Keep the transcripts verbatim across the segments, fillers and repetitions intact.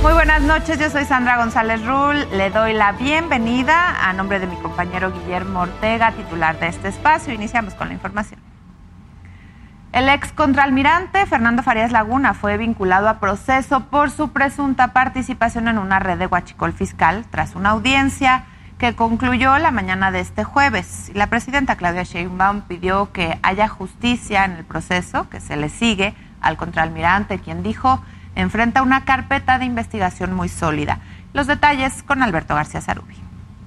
Muy buenas noches, yo soy Sandra González Rull. Le doy la bienvenida a nombre de mi compañero Guillermo Ortega, titular de este espacio. Iniciamos con la información. El ex contraalmirante Fernando Farías Laguna fue vinculado a proceso por su presunta participación en una red de huachicol fiscal tras una audiencia que concluyó la mañana de este jueves. La presidenta Claudia Sheinbaum pidió que haya justicia en el proceso que se le sigue al contraalmirante, quien dijo enfrenta una carpeta de investigación muy sólida. Los detalles con Alberto García Zarubi.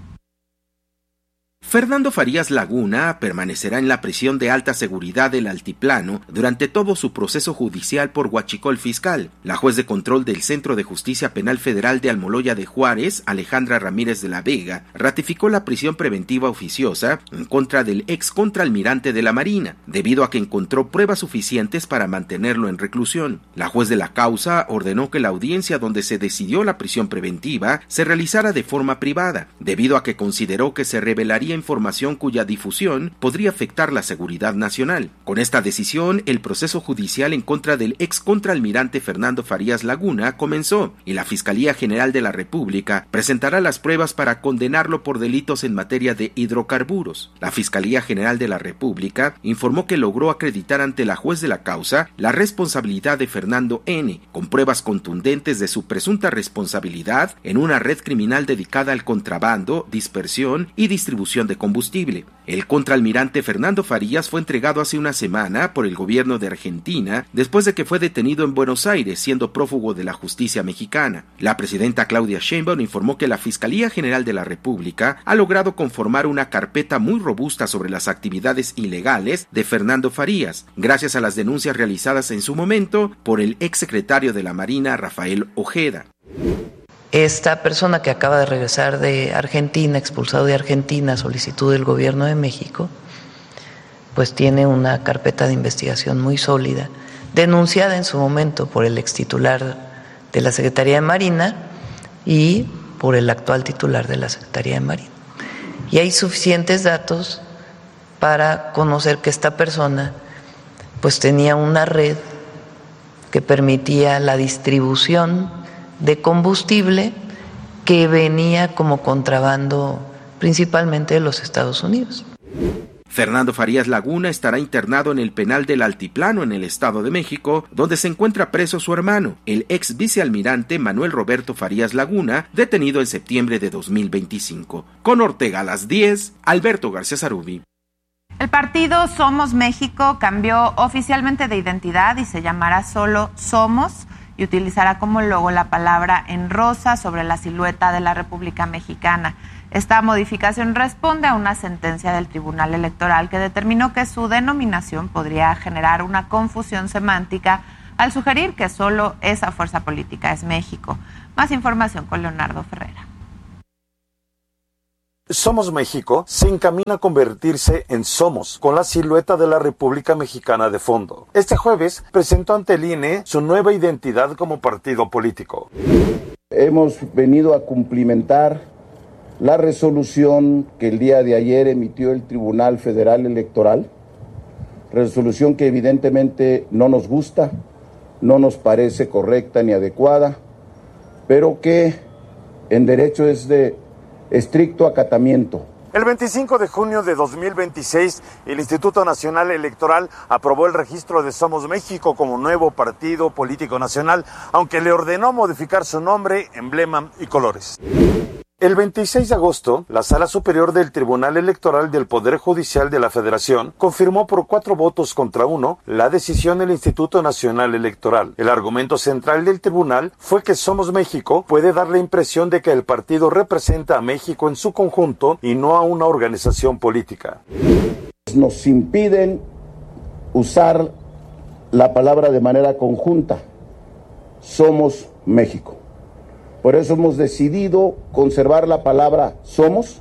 Fernando Farías Laguna permanecerá en la prisión de alta seguridad del Altiplano durante todo su proceso judicial por huachicol fiscal. La juez de control del Centro de Justicia Penal Federal de Almoloya de Juárez, Alejandra Ramírez de la Vega, ratificó la prisión preventiva oficiosa en contra del ex contraalmirante de la Marina, debido a que encontró pruebas suficientes para mantenerlo en reclusión. La juez de la causa ordenó que la audiencia donde se decidió la prisión preventiva se realizara de forma privada, debido a que consideró que se revelaría información cuya difusión podría afectar la seguridad nacional. Con esta decisión, el proceso judicial en contra del ex contraalmirante Fernando Farías Laguna comenzó y la Fiscalía General de la República presentará las pruebas para condenarlo por delitos en materia de hidrocarburos. La Fiscalía General de la República informó que logró acreditar ante la juez de la causa la responsabilidad de Fernando N., con pruebas contundentes de su presunta responsabilidad en una red criminal dedicada al contrabando, dispersión y distribución de combustible. El contraalmirante Fernando Farías fue entregado hace una semana por el gobierno de Argentina después de que fue detenido en Buenos Aires siendo prófugo de la justicia mexicana. La presidenta Claudia Sheinbaum informó que la Fiscalía General de la República ha logrado conformar una carpeta muy robusta sobre las actividades ilegales de Fernando Farías, gracias a las denuncias realizadas en su momento por el exsecretario de la Marina Rafael Ojeda. Esta persona que acaba de regresar de Argentina, expulsado de Argentina a solicitud del gobierno de México, pues tiene una carpeta de investigación muy sólida, denunciada en su momento por el extitular de la Secretaría de Marina y por el actual titular de la Secretaría de Marina. Y hay suficientes datos para conocer que esta persona pues tenía una red que permitía la distribución de combustible que venía como contrabando principalmente de los Estados Unidos. Fernando Farías Laguna estará internado en el penal del Altiplano en el Estado de México, donde se encuentra preso su hermano, el ex vicealmirante Manuel Roberto Farías Laguna, detenido en septiembre de dos mil veinticinco. Con Ortega a las diez, Alberto García Zarubi. El partido Somos México cambió oficialmente de identidad y se llamará solo Somos, y utilizará como logo la palabra en rosa sobre la silueta de la República Mexicana. Esta modificación responde a una sentencia del Tribunal Electoral que determinó que su denominación podría generar una confusión semántica al sugerir que solo esa fuerza política es México. Más información con Leonardo Ferrera. Somos México se encamina a convertirse en Somos, con la silueta de la República Mexicana de fondo. Este jueves presentó ante el I N E su nueva identidad como partido político. Hemos venido a cumplimentar la resolución que el día de ayer emitió el Tribunal Federal Electoral, resolución que evidentemente no nos gusta, no nos parece correcta ni adecuada, pero que en derecho es de estricto acatamiento. El veinticinco de junio de dos mil veintiséis, el Instituto Nacional Electoral aprobó el registro de Somos México como nuevo partido político nacional, aunque le ordenó modificar su nombre, emblema y colores. El veintiséis de agosto, la Sala Superior del Tribunal Electoral del Poder Judicial de la Federación confirmó por cuatro votos contra uno la decisión del Instituto Nacional Electoral. El argumento central del tribunal fue que Somos México puede dar la impresión de que el partido representa a México en su conjunto y no a una organización política. Nos impiden usar la palabra de manera conjunta. Somos México. Por eso hemos decidido conservar la palabra Somos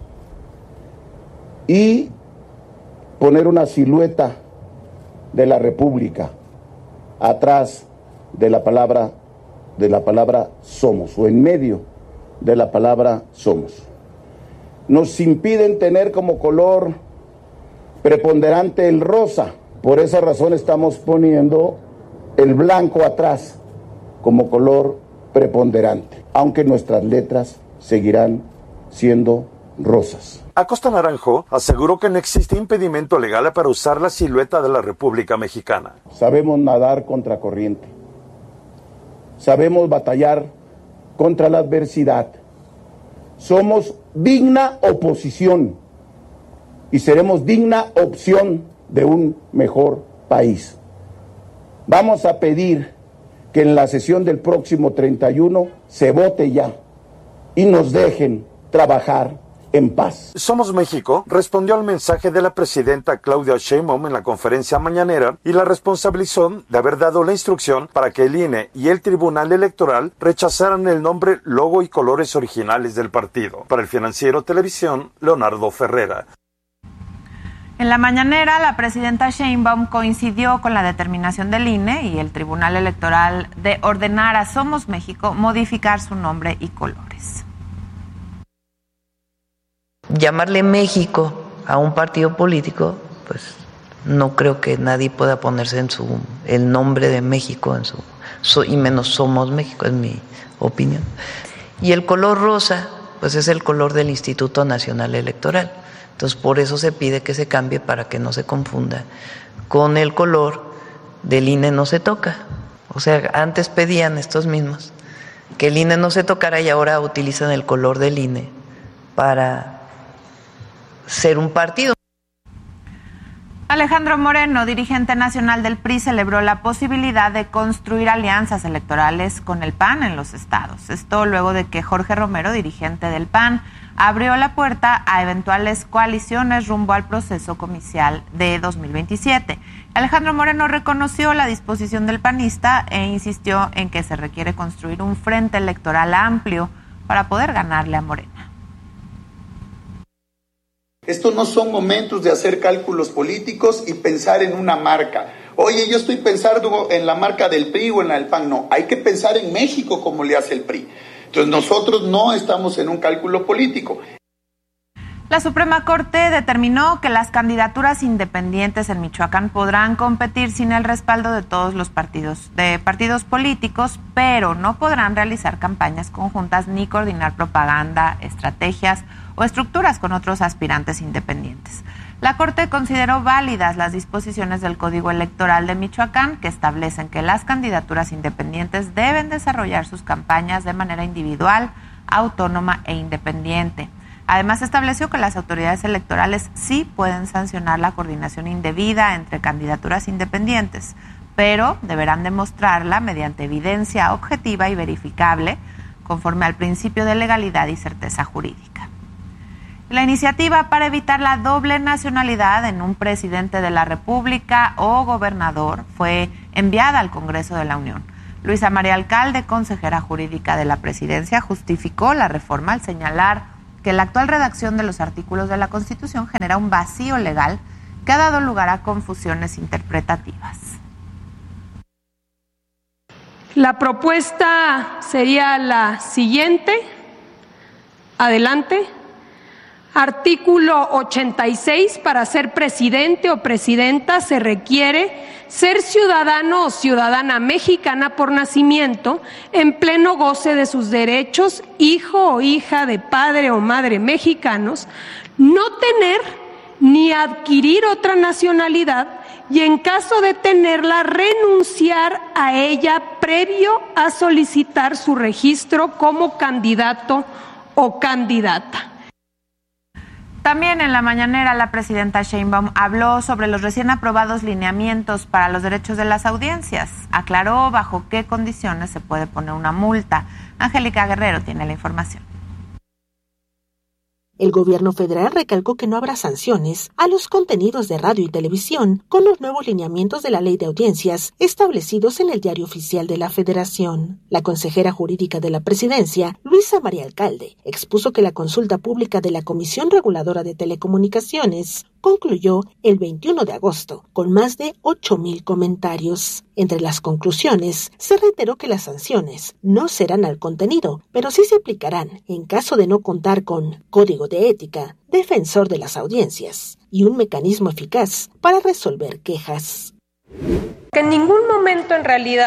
y poner una silueta de la República atrás de la palabra de la palabra Somos o en medio de la palabra Somos. Nos impiden tener como color preponderante el rosa. Por esa razón estamos poniendo el blanco atrás como color preponderante, aunque nuestras letras seguirán siendo rosas. Acosta Naranjo aseguró que no existe impedimento legal para usar la silueta de la República Mexicana. Sabemos nadar contra corriente. Sabemos batallar contra la adversidad. Somos digna oposición y seremos digna opción de un mejor país. Vamos a pedir que en la sesión del próximo treinta y uno se vote ya y nos dejen trabajar en paz. Somos México respondió al mensaje de la presidenta Claudia Sheinbaum en la conferencia mañanera y la responsabilizó de haber dado la instrucción para que el I N E y el Tribunal Electoral rechazaran el nombre, logo y colores originales del partido. Para el Financiero Televisión, Leonardo Ferrera. En la mañanera, la presidenta Sheinbaum coincidió con la determinación del I N E y el Tribunal Electoral de ordenar a Somos México modificar su nombre y colores. Llamarle México a un partido político, pues no creo que nadie pueda ponerse en su el nombre de México en su, su y menos Somos México, es mi opinión. Y el color rosa, pues es el color del Instituto Nacional Electoral. Entonces, por eso se pide que se cambie para que no se confunda con el color del I N E no se toca. O sea, antes pedían estos mismos que el I N E no se tocara y ahora utilizan el color del I N E para ser un partido. Alejandro Moreno, dirigente nacional del P R I, celebró la posibilidad de construir alianzas electorales con el P A N en los estados. Esto luego de que Jorge Romero, dirigente del P A N, abrió la puerta a eventuales coaliciones rumbo al proceso comicial de dos mil veintisiete. Alejandro Moreno reconoció la disposición del panista e insistió en que se requiere construir un frente electoral amplio para poder ganarle a Morena. Estos no son momentos de hacer cálculos políticos y pensar en una marca. Oye, yo estoy pensando en la marca del P R I o en la del P A N. No, hay que pensar en México como le hace el P R I. Entonces nosotros no estamos en un cálculo político. La Suprema Corte determinó que las candidaturas independientes en Michoacán podrán competir sin el respaldo de todos los partidos, de partidos políticos, pero no podrán realizar campañas conjuntas ni coordinar propaganda, estrategias o estructuras con otros aspirantes independientes. La Corte consideró válidas las disposiciones del Código Electoral de Michoacán que establecen que las candidaturas independientes deben desarrollar sus campañas de manera individual, autónoma e independiente. Además, estableció que las autoridades electorales sí pueden sancionar la coordinación indebida entre candidaturas independientes, pero deberán demostrarla mediante evidencia objetiva y verificable, conforme al principio de legalidad y certeza jurídica. La iniciativa para evitar la doble nacionalidad en un presidente de la República o gobernador fue enviada al Congreso de la Unión. Luisa María Alcalde, consejera jurídica de la Presidencia, justificó la reforma al señalar que la actual redacción de los artículos de la Constitución genera un vacío legal que ha dado lugar a confusiones interpretativas. La propuesta sería la siguiente. Adelante. Artículo ochenta y seis, para ser presidente o presidenta se requiere ser ciudadano o ciudadana mexicana por nacimiento, en pleno goce de sus derechos, hijo o hija de padre o madre mexicanos, no tener ni adquirir otra nacionalidad y en caso de tenerla renunciar a ella previo a solicitar su registro como candidato o candidata. También en la mañanera la presidenta Sheinbaum habló sobre los recién aprobados lineamientos para los derechos de las audiencias. Aclaró bajo qué condiciones se puede poner una multa. Angélica Guerrero tiene la información. El gobierno federal recalcó que no habrá sanciones a los contenidos de radio y televisión con los nuevos lineamientos de la Ley de Audiencias establecidos en el Diario Oficial de la Federación. La consejera jurídica de la Presidencia, Luisa María Alcalde, expuso que la consulta pública de la Comisión Reguladora de Telecomunicaciones concluyó el veintiuno de agosto con más de ocho mil comentarios. Entre las conclusiones, se reiteró que las sanciones no serán al contenido, pero sí se aplicarán en caso de no contar con código de ética, defensor de las audiencias y un mecanismo eficaz para resolver quejas. Que en ningún momento en realidad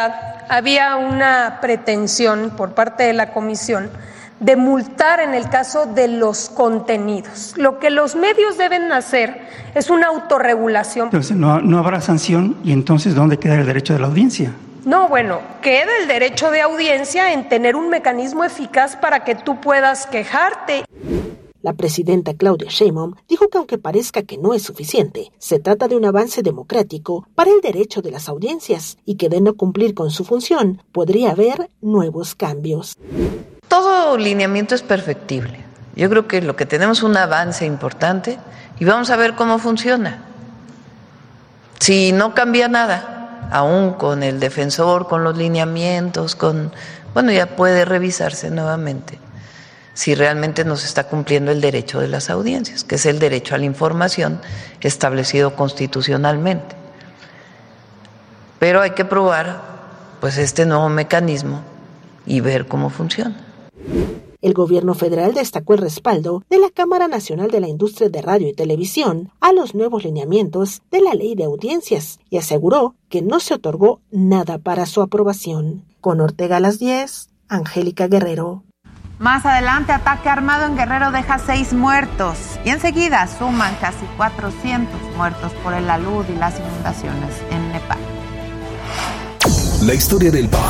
había una pretensión por parte de la comisión de multar en el caso de los contenidos. Lo que los medios deben hacer es una autorregulación. Entonces no, no habrá sanción y entonces ¿dónde queda el derecho de la audiencia? No, bueno, queda el derecho de audiencia en tener un mecanismo eficaz para que tú puedas quejarte. La presidenta Claudia Sheinbaum dijo que aunque parezca que no es suficiente, se trata de un avance democrático para el derecho de las audiencias y que de no cumplir con su función podría haber nuevos cambios. Todo lineamiento es perfectible. Yo creo que lo que tenemos es un avance importante y vamos a ver cómo funciona. Si no cambia nada, aún con el defensor, con los lineamientos, con bueno, ya puede revisarse nuevamente si realmente no se está cumpliendo el derecho de las audiencias, que es el derecho a la información establecido constitucionalmente. Pero hay que probar pues este nuevo mecanismo y ver cómo funciona. El gobierno federal destacó el respaldo de la Cámara Nacional de la Industria de Radio y Televisión a los nuevos lineamientos de la Ley de Audiencias y aseguró que no se otorgó nada para su aprobación. Con Ortega a las diez, Angélica Guerrero. Más adelante, ataque armado en Guerrero deja seis muertos y enseguida suman casi cuatrocientos muertos por el alud y las inundaciones en Nepal. La historia del pop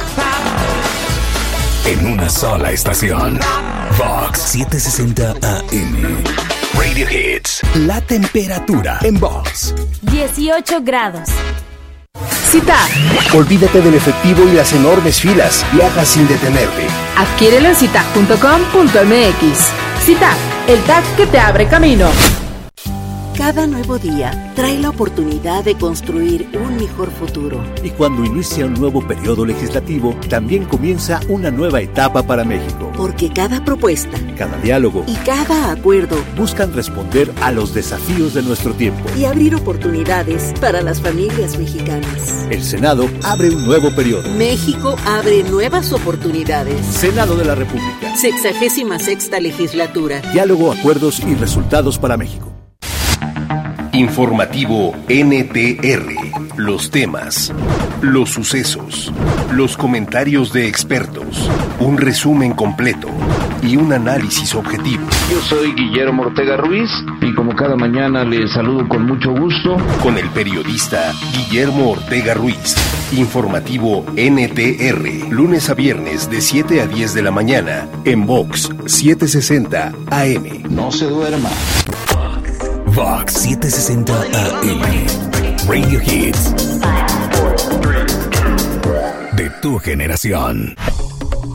en una sola estación. Vox setecientos sesenta A M. Radio Hits. La temperatura en Vox. dieciocho grados. Citag. Olvídate del efectivo y las enormes filas. Viaja sin detenerte. Adquiérelo en citag punto com punto m x. Citag, el tag que te abre camino. Cada nuevo día trae la oportunidad de construir un mejor futuro. Y cuando inicia un nuevo periodo legislativo, también comienza una nueva etapa para México. Porque cada propuesta, cada diálogo y cada acuerdo buscan responder a los desafíos de nuestro tiempo y abrir oportunidades para las familias mexicanas. El Senado abre un nuevo periodo. México abre nuevas oportunidades. Senado de la República. Sexagésima sexta legislatura. Diálogo, acuerdos y resultados para México. Informativo N T R. Los temas, los sucesos, los comentarios de expertos, un resumen completo y un análisis objetivo. Yo soy Guillermo Ortega Ruiz y como cada mañana les saludo con mucho gusto. Con el periodista Guillermo Ortega Ruiz. Informativo N T R. Lunes a viernes de siete a diez de la mañana en Vox setecientos sesenta A M. No se duerma. Vox setecientos sesenta A M. Radio Hits. De tu generación.